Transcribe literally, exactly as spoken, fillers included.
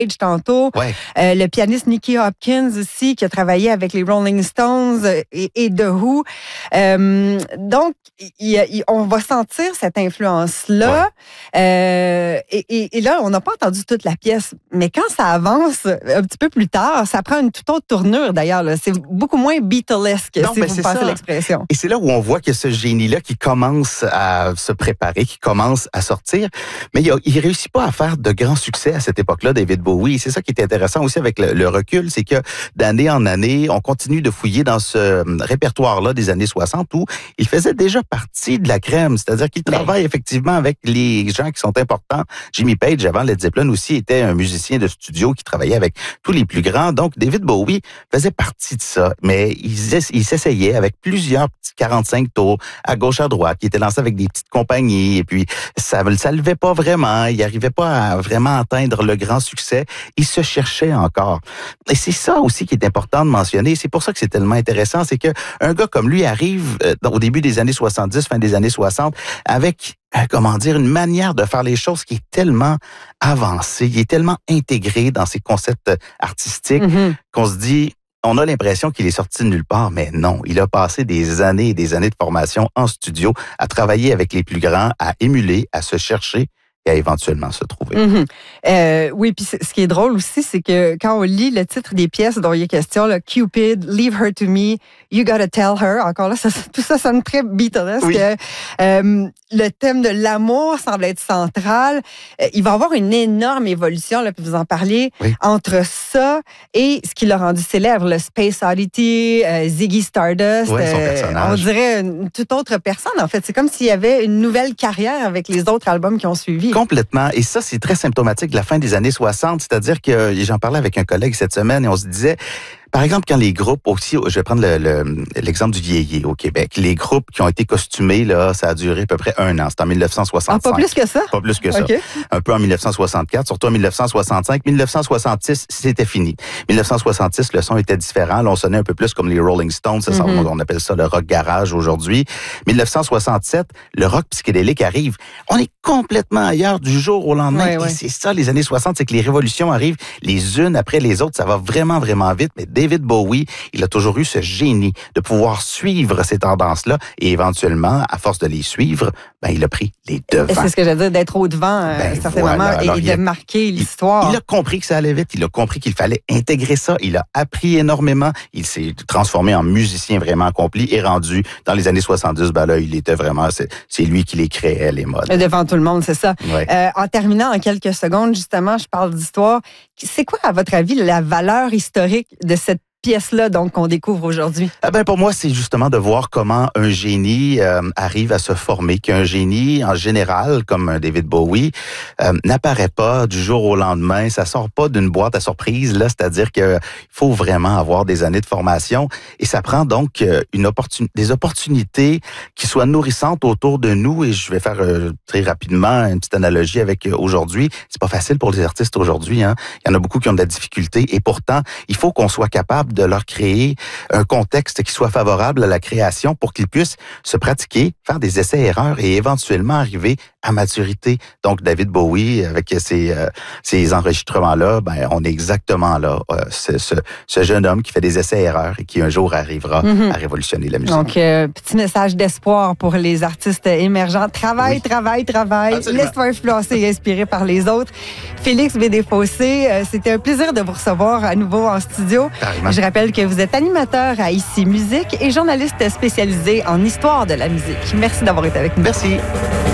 tantôt. Ouais. Euh, le pianiste Nicky Hopkins aussi, qui a travaillé avec les Rolling Stones et, et The Who. Euh, donc, il, il, on va sentir cette influence-là. Ouais. Euh, et, et, et là, on n'a pas entendu toute la pièce, mais quand ça avance un petit peu plus tard, ça prend une toute autre tournure d'ailleurs. Là. C'est beaucoup moins Beatlesque, non, si vous passez l'expression. Et c'est là où on voit que ce génie-là qui commence à se préparer, qui commence à sortir, mais il, a, il réussit pas à faire de grands succès à cette époque-là, David Bowie. C'est ça qui est intéressant aussi avec le, le recul, c'est que d'année en année, on continue de fouiller dans ce répertoire-là des années soixante où il faisait déjà partie de la crème, c'est-à-dire qu'il travaille effectivement avec les gens qui sont importants. Jimmy Page, avant Led Zeppelin aussi, était un musicien de studio qui travaillait avec tous les plus grands. Donc, David Bowie faisait partie de ça, mais il, il s'essayait avec plusieurs petits quarante-cinq tours à gauche, à droite, qui étaient lancés avec des petites compagnies, et puis ça ne ça levait pas vraiment, il n'arrivait pas à vraiment atteindre le grand succès. Il se cherchait encore. Et c'est ça aussi qui est important de mentionner. C'est pour ça que c'est tellement intéressant, c'est que un gars comme lui arrive euh, au début des années soixante-dix, fin des années soixante, avec, euh, comment dire, une manière de faire les choses qui est tellement avancée, il est tellement intégré dans ses concepts artistiques mm-hmm. qu'on se dit, on a l'impression qu'il est sorti de nulle part, mais non. Il a passé des années et des années de formation en studio, à travailler avec les plus grands, à émuler, à se chercher et à éventuellement se trouver. Mm-hmm. Euh, oui, puis ce qui est drôle aussi, c'est que quand on lit le titre des pièces dont il est question, là, Cupid, Leave Her to Me, You Gotta Tell Her, encore là, ça, tout ça sonne très Beatlesque. Oui. Euh, le thème de l'amour semble être central. Euh, il va y avoir une énorme évolution, là, puis vous en parliez, oui. entre ça et ce qui l'a rendu célèbre, le Space Oddity, euh, Ziggy Stardust. Oui, son personnage. Euh, on dirait une toute autre personne, en fait. C'est comme s'il y avait une nouvelle carrière avec les autres albums qui ont suivi. Complètement. Et ça, c'est très symptomatique de la fin des années soixante. C'est-à-dire que j'en parlais avec un collègue cette semaine et on se disait, par exemple, quand les groupes aussi, je vais prendre le, le, l'exemple du vieillier au Québec, les groupes qui ont été costumés, là, ça a duré à peu près un an. C'était en dix-neuf cent soixante-cinq. Ah, pas plus que ça? Pas plus que ça. Okay. Un peu en dix-neuf cent soixante-quatre, surtout en dix-neuf cent soixante-cinq. dix-neuf cent soixante-six, c'était fini. dix-neuf cent soixante-six, le son était différent. Là, on sonnait un peu plus comme les Rolling Stones. Ça, mm-hmm. On appelle ça le rock garage aujourd'hui. dix-neuf cent soixante-sept, le rock psychédélique arrive. On est complètement ailleurs du jour au lendemain. Ouais, ouais. Et c'est ça, les années soixante, c'est que les révolutions arrivent les unes après les autres. Ça va vraiment, vraiment vite. Mais David Bowie, il a toujours eu ce génie de pouvoir suivre ces tendances-là et éventuellement, à force de les suivre, ben, il a pris les devants. C'est ce que j'allais dire, d'être au devant, ben, euh, certainement, voilà. et, et de a, marquer l'histoire. Il, il a compris que ça allait vite, il a compris qu'il fallait intégrer ça, il a appris énormément, il s'est transformé en musicien vraiment accompli et rendu dans les années soixante-dix, ben là, il était vraiment, c'est, c'est lui qui les créait, les modes. Devant tout le monde, c'est ça. Ouais. Euh, en terminant en quelques secondes, justement, je parle d'histoire. C'est quoi, à votre avis, la valeur historique de cette pièce-là, donc, qu'on découvre aujourd'hui? Ah ben, pour moi, c'est justement de voir comment un génie euh, arrive à se former, qu'un génie, en général, comme un David Bowie, euh, n'apparaît pas du jour au lendemain, ça sort pas d'une boîte à surprise, là, c'est-à-dire qu'il faut vraiment avoir des années de formation, et ça prend donc une opportun- des opportunités qui soient nourrissantes autour de nous, et je vais faire euh, très rapidement une petite analogie avec euh, aujourd'hui. C'est pas facile pour les artistes aujourd'hui, hein. Il y en a beaucoup qui ont de la difficulté, et pourtant, il faut qu'on soit capable de leur créer un contexte qui soit favorable à la création pour qu'ils puissent se pratiquer, faire des essais-erreurs et éventuellement arriver à maturité. Donc, David Bowie, avec ces, euh, ces enregistrements-là, ben, on est exactement là. Euh, ce, ce, ce jeune homme qui fait des essais-erreurs et qui un jour arrivera mm-hmm. à révolutionner la musique. Donc, euh, petit message d'espoir pour les artistes émergents. Travaille, oui. travaille, travaille. Absolument. Laisse-toi influencer et inspirer par les autres. Félix Bédé-Fossé, euh, c'était un plaisir de vous recevoir à nouveau en studio. Carrément. Je rappelle que vous êtes animateur à Ici Musique et journaliste spécialisé en histoire de la musique. Merci d'avoir été avec nous. Merci.